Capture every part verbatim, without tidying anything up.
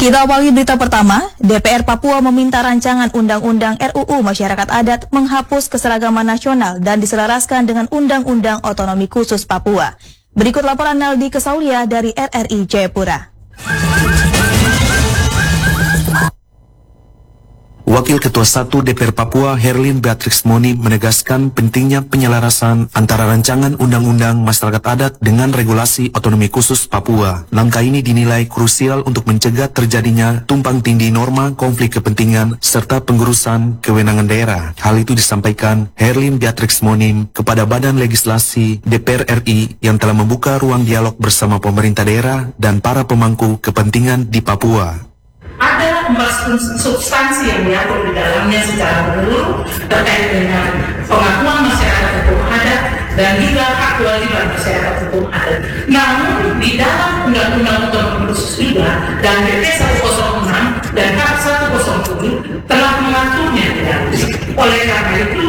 Kita awali berita pertama. D P R Papua meminta rancangan Undang-Undang R U U Masyarakat Adat menghapus keseragaman nasional dan diselaraskan dengan Undang-Undang Otonomi Khusus Papua. Berikut laporan Neldi Kesaulia dari R R I Jayapura. Wakil Ketua satu D P R Papua Herlin Beatrix Moni menegaskan pentingnya penyelarasan antara rancangan Undang-Undang Masyarakat Adat dengan regulasi otonomi khusus Papua. Langkah ini dinilai krusial untuk mencegah terjadinya tumpang tindih norma konflik kepentingan serta pengurusan kewenangan daerah. Hal itu disampaikan Herlin Beatrix Moni kepada Badan Legislasi D P R R I yang telah membuka ruang dialog bersama pemerintah daerah dan para pemangku kepentingan di Papua. Ada pembahasan substansi yang diatur di dalamnya secara menyeluruh terkait dengan pengakuan masyarakat hukum adat dan juga hak kewajiban masyarakat hukum adat. Namun di dalam Undang-Undang Otonomi Khusus juga dan D P seratus enam dan K seratus tujuh telah mengaturnya di dalamnya. Oleh karena itu,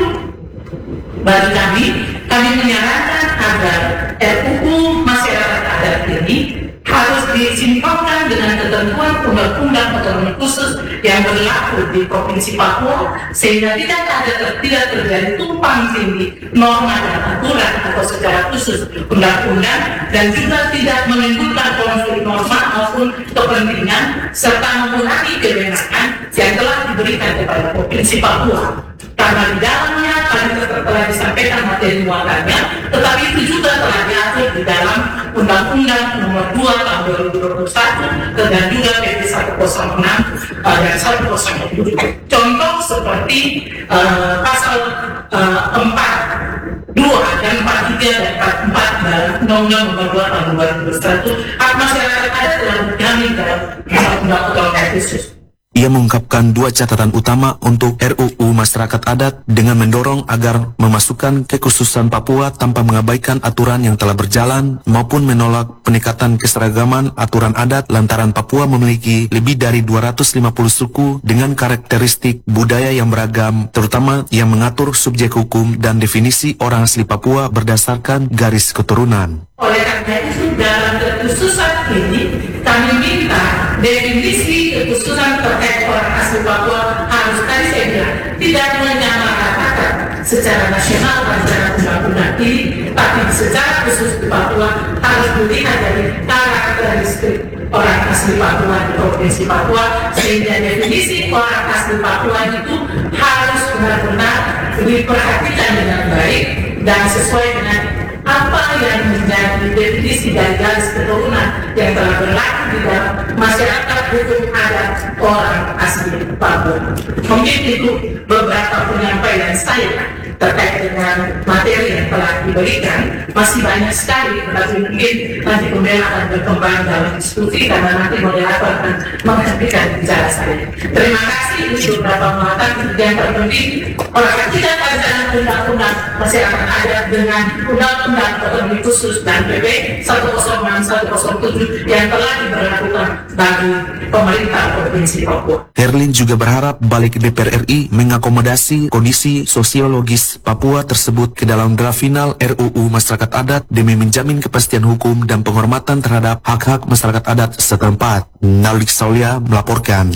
bagi kami, kami menyarankan agar R U U Masyarakat Adat ini harus disinkronkan dengan ketentuan Undang-Undang Otonomi Khusus yang berlaku di Provinsi Papua sehingga tidak ada tidak terjadi tumpang tindih norma dan aturan atau secara khusus undang-undang dan juga tidak menimbulkan konflik norma maupun kepentingan serta mengurangi kewenangan yang telah diberikan kepada Provinsi Papua. Karena di dalamnya tadi telah disampaikan materi muatannya, tetapi itu juga telah diatur di dalam Undang-Undang Nomor dua Tahun dua ribu dua puluh satu dan juga P P seratus enam dan seratus tujuh. Contoh seperti uh, pasal uh, empat dua dan empat tiga dan empat empat dalam Undang-Undang Nomor dua Tahun dua ribu dua puluh satu, hak masyarakat adat telah dijamin dalam Undang-Undang Otonomi Khusus. Ia mengungkapkan dua catatan utama untuk R U U Masyarakat Adat dengan mendorong agar memasukkan kekhususan Papua tanpa mengabaikan aturan yang telah berjalan maupun menolak peningkatan keseragaman aturan adat lantaran Papua memiliki lebih dari dua ratus lima puluh suku dengan karakteristik budaya yang beragam, terutama yang mengatur subjek hukum dan definisi orang asli Papua berdasarkan garis keturunan. Oleh karena itu, dalam kekhususan ini kami minta definisi kekhususan terkait orang asli Papua harus tadi saya bilang tidak menyamaratakan secara nasional rancangan undang-undang ini, tapi secara khusus di Papua harus dilihat dari karakteristik orang asli Papua di Provinsi Papua sehingga definisi orang asli Papua itu harus benar-benar diperhatikan dengan baik dan sesuai dengan apa yang menjadi definisi dari garis keturunan yang telah berlaku di dalam masyarakat hukum adat orang asli Papua. Mungkin itu beberapa penyampaian saya terkait dengan materi yang telah diberikan. Masih banyak sekali, tapi mungkin nanti pembela akan berkembang dalam diskusi karena nanti moderator akan menghentikan bicara saya. Terima kasih untuk beberapa muatan yang terpenting. Orang tidak ada undang-undang masyarakat adat dengan Undang-Undang Otonomi Khusus dan P P seratus enam seratus tujuh yang telah diberlakukan bagi pemerintah Provinsi Papua. Herlin juga berharap balik D P R R I mengakomodasi kondisi sosiologis Papua tersebut ke dalam draft final R U U Masyarakat Adat demi menjamin kepastian hukum dan penghormatan terhadap hak-hak masyarakat adat setempat. Neldi Kesaulia melaporkan.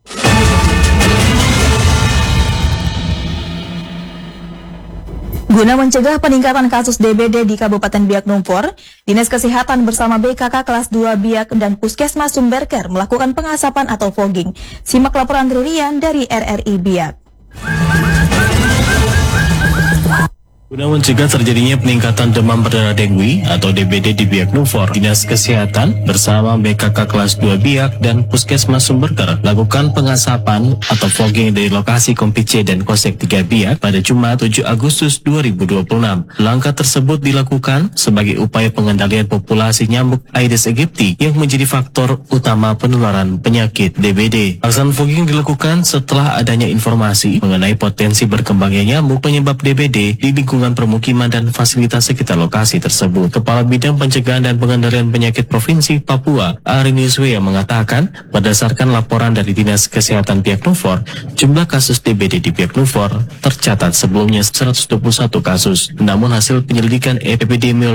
Guna mencegah peningkatan kasus D B D di Kabupaten Biak Numfor, Dinas Kesehatan bersama B K K Kelas dua Biak dan Puskesmas Sumberker melakukan pengasapan atau fogging. Simak laporan Ririan dari R R I Biak. Guna mencegah terjadinya peningkatan demam berdarah dengue atau D B D di Biak Numfor, Dinas Kesehatan bersama B K K Kelas dua Biak dan Puskesmas Sumberker lakukan pengasapan atau fogging dari lokasi Kompi C dan Kosek tiga Biak pada Jumat tujuh Agustus dua ribu dua puluh enam. Langkah tersebut dilakukan sebagai upaya pengendalian populasi nyamuk Aedes aegypti yang menjadi faktor utama penularan penyakit D B D. Pelaksanaan fogging dilakukan setelah adanya informasi mengenai potensi berkembangnya nyamuk penyebab D B D di lingkungan permukiman dan fasilitas sekitar lokasi tersebut. Kepala Bidang Pencegahan dan Pengendalian Penyakit Provinsi Papua, Arini Swea mengatakan, berdasarkan laporan dari Dinas Kesehatan Biak Numfor, jumlah kasus D B D di Biak Numfor tercatat sebelumnya seratus dua puluh satu kasus. Namun hasil penyelidikan epidemiologi